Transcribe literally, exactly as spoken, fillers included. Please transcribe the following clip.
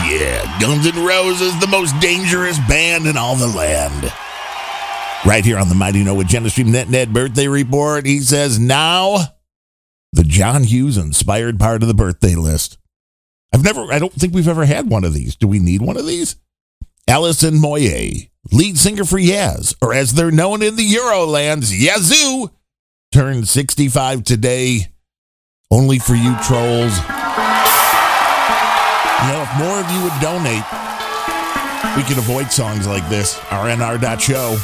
Yeah, Guns N' Roses, the most dangerous band in all the land. Right here on the Mighty Know Agenda Stream Net Net birthday report, he says, now the John Hughes inspired part of the birthday list. I've never, I don't think we've ever had one of these. Do we need one of these? Alison Moyet, lead singer for Yaz, or as they're known in the Eurolands, Yazoo, turned sixty-five today. Only for you trolls. You know, if more of you would donate, we could avoid songs like this. R N R dot show.